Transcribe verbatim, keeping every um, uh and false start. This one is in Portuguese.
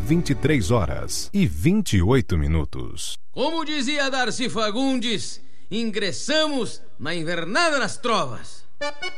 vinte e três horas e vinte e oito minutos. Como dizia Darcy Fagundes, ingressamos na Invernada das Trovas.